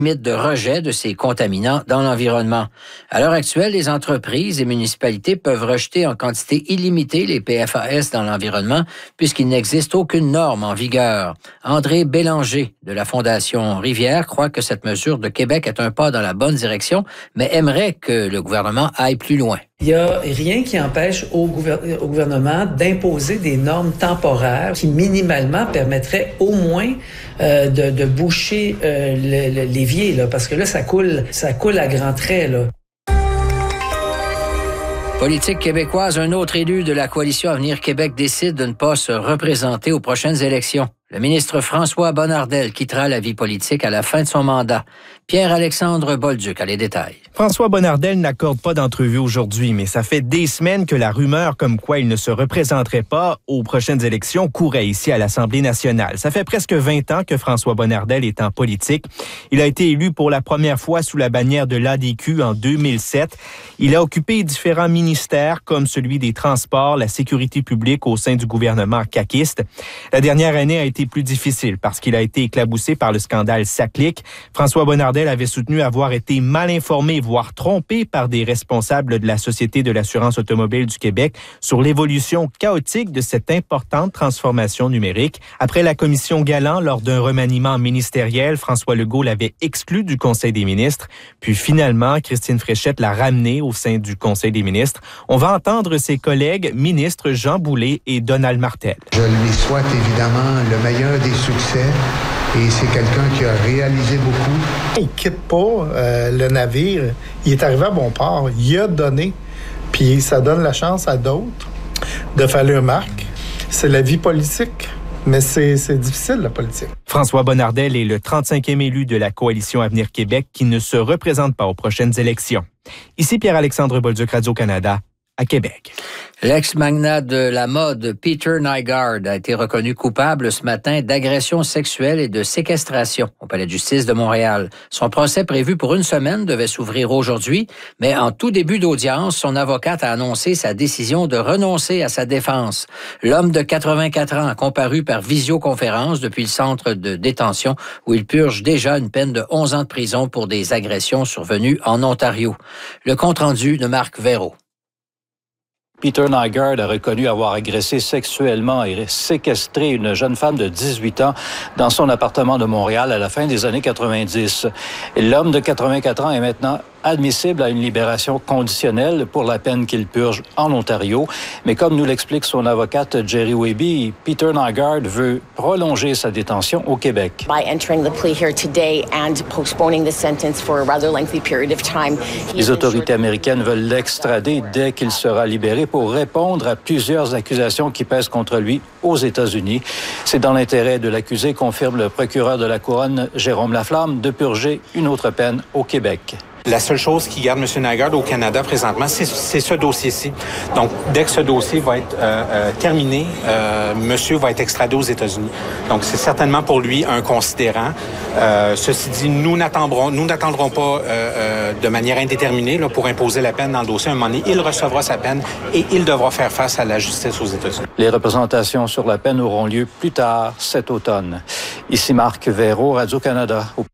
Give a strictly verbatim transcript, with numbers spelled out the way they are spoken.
limite de rejet de ces contaminants dans l'environnement. À l'heure actuelle, les entreprises et municipalités peuvent rejeter en quantité illimitée les P F A S dans l'environnement puisqu'il n'existe aucune norme en vigueur. André Bélanger de la Fondation Rivière croit que cette mesure de Québec est un pas dans la bonne direction, mais aimerait que le gouvernement aille plus loin. Il n'y a rien qui empêche au, gouver- au gouvernement d'imposer des normes temporaires qui minimalement permettraient au moins euh, de, de boucher euh, le, le, l'évier, là, parce que là, ça coule, ça coule à grands traits, là. Politique québécoise, un autre élu de la coalition Avenir Québec décide de ne pas se représenter aux prochaines élections. Le ministre François Bonnardel quittera la vie politique à la fin de son mandat. Pierre-Alexandre Bolduc a les détails. François Bonnardel n'accorde pas d'entrevue aujourd'hui, mais ça fait des semaines que la rumeur comme quoi il ne se représenterait pas aux prochaines élections courait ici à l'Assemblée nationale. Ça fait presque vingt ans que François Bonnardel est en politique. Il a été élu pour la première fois sous la bannière de l'A D Q en deux mille sept. Il a occupé différents ministères comme celui des Transports, la sécurité publique au sein du gouvernement caquiste. La dernière année a été plus difficile parce qu'il a été éclaboussé par le scandale Saclic. François Bonnardel avait soutenu avoir été mal informé, voire trompé par des responsables de la Société de l'assurance automobile du Québec sur l'évolution chaotique de cette importante transformation numérique. Après la commission Galland, lors d'un remaniement ministériel, François Legault l'avait exclu du Conseil des ministres. Puis finalement, Christine Fréchette l'a ramené au sein du Conseil des ministres. On va entendre ses collègues ministres Jean Boulet et Donald Martel. Je lui souhaite évidemment le meilleur des succès. Et c'est quelqu'un qui a réalisé beaucoup. Il quitte pas euh, le navire. Il est arrivé à bon port. Il a donné. Puis ça donne la chance à d'autres de faire leur marque. C'est la vie politique. Mais c'est, c'est difficile, la politique. François Bonnardel est le trente-cinquième élu de la coalition Avenir Québec qui ne se représente pas aux prochaines élections. Ici Pierre-Alexandre Bolduc, Radio-Canada, à Québec. L'ex-magnat de la mode Peter Nygard a été reconnu coupable ce matin d'agression sexuelle et de séquestration au Palais de justice de Montréal. Son procès prévu pour une semaine devait s'ouvrir aujourd'hui, mais en tout début d'audience, son avocate a annoncé sa décision de renoncer à sa défense. L'homme de quatre-vingt-quatre ans a comparu par visioconférence depuis le centre de détention où il purge déjà une peine de onze ans de prison pour des agressions survenues en Ontario. Le compte-rendu de Marc Véraud. Peter Nygard a reconnu avoir agressé sexuellement et séquestré une jeune femme de dix-huit ans dans son appartement de Montréal à la fin des années quatre-vingt-dix. L'homme de quatre-vingt-quatre ans est maintenant admissible à une libération conditionnelle pour la peine qu'il purge en Ontario. Mais comme nous l'explique son avocate Jerry Weby, Peter Nygard veut prolonger sa détention au Québec. By entering the plea here today and postponing the sentence for a rather lengthy period of time. Les autorités américaines veulent l'extrader dès qu'il sera libéré pour répondre à plusieurs accusations qui pèsent contre lui aux États-Unis. C'est dans l'intérêt de l'accusé, confirme le procureur de la Couronne, Jérôme Laflamme, de purger une autre peine au Québec. La seule chose qui garde M. Nygard au Canada présentement, c'est, c'est ce dossier-ci. Donc, dès que ce dossier va être euh, euh, terminé, euh, monsieur va être extradé aux États-Unis. Donc, c'est certainement pour lui un considérant. Euh, ceci dit, nous n'attendrons, nous n'attendrons pas euh, euh, de manière indéterminée là, pour imposer la peine dans le dossier. À un moment donné, il recevra sa peine et il devra faire face à la justice aux États-Unis. Les représentations sur la peine auront lieu plus tard cet automne. Ici Marc Véraud, Radio-Canada.